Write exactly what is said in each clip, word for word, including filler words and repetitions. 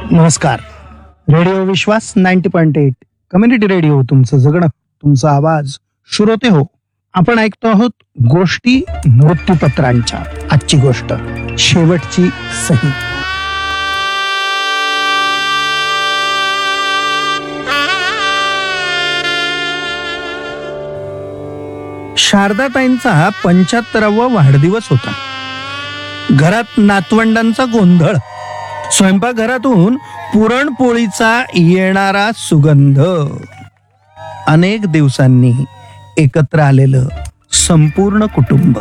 नमस्कार. रेडिओ विश्वास ninety point eight community radio, तुमचं जगणं, तुमचा आवाज. श्रोते हो, आपण ऐकतो आहोत गोष्टी मृत्यूपत्रांच्या. आजची गोष्ट, शेवटची सही. शारदाताईंचा पंच्याहत्तरावा वाढदिवस होता. घरात नातवंडांचा गोंधळ, स्वयंपाकघरातून पुरणपोळीचा येणारा सुगंध, अनेक दिवसांनी एकत्र आलेलं संपूर्ण कुटुंब.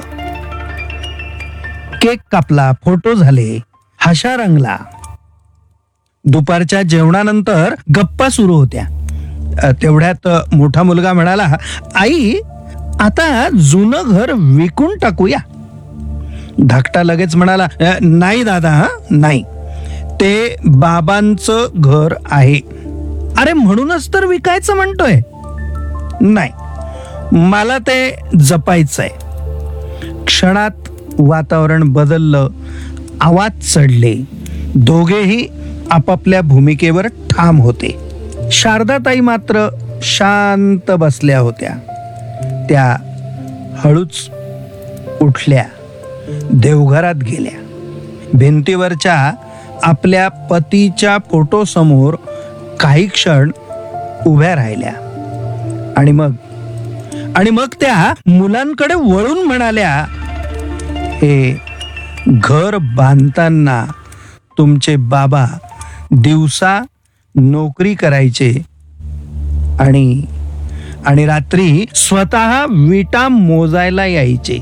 केक कापला, फोटो झाले, हशा रंगला. दुपारच्या जेवणानंतर गप्पा सुरू होत्या. तेवढ्यात मोठा मुलगा म्हणाला, आई, आता जुनं घर विकून टाकूया. धाकटा लगेच म्हणाला, नाही दादा, नाही, ते बाबांचं घर आहे. अरे, म्हणूनच तर विकायचं म्हणतोय. नाही, मला ते जपायचंय. क्षणात वातावरण बदललं, आवाज चढले. दोघेही आपापल्या भूमिकेवर ठाम होते. शारदाताई मात्र शांत बसल्या होत्या. त्या हळूच उठल्या, देवघरात गेल्या. भिंतीवरच्या आपल्या पतीच्या फोटोसमोर काही क्षण उभ्या राहिल्या आणि मग आणि मग त्या मुलांकडे वळून म्हणाल्या, हे घर बांधताना तुमचे बाबा दिवसा नोकरी करायचे आणि आणि रात्री स्वतः विटा मोजायला यायचे.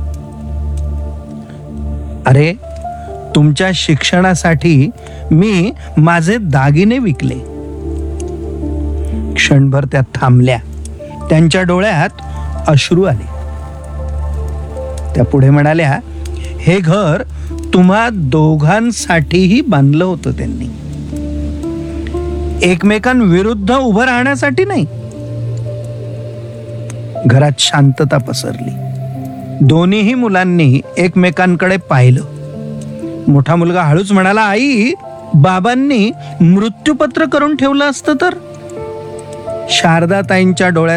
अरे, तुमच्या शिक्षणासाठी मी माझे दागिने विकले. क्षणभर त्या थांबल्या. त्यांच्या डोळ्यात अश्रू आले. त्या पुढे म्हणाल्या, हे घर तुम्हा दोघांसाठीही बांधलं होतं त्यांनी, एकमेकांविरुद्ध उभं राहण्यासाठी नाही. घरात शांतता पसरली. दोन्हीही मुलांनी एकमेकांकडे पाहिलं. मोठा मुलगा हळूच म्हणाला, आई, बाबांनी मृत्यूपत्र करून ठेवलं असतं तर. शारदाताईंच्या डोळ्यात